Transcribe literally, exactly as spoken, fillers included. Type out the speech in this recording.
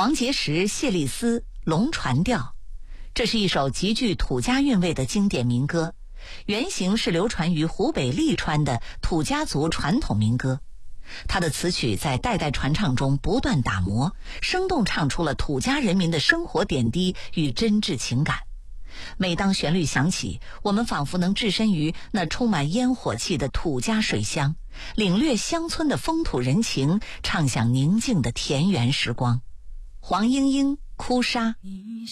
王杰时、谢丽斯《龙船调》，这是一首极具土家韵味的经典民歌，原型是流传于湖北利川的土家族传统民歌。它的词曲在代代传唱中不断打磨，生动唱出了土家人民的生活点滴与真挚情感。每当旋律响起，我们仿佛能置身于那充满烟火气的土家水乡，领略乡村的风土人情，畅享宁静的田园时光。黄莺莺《哭砂》。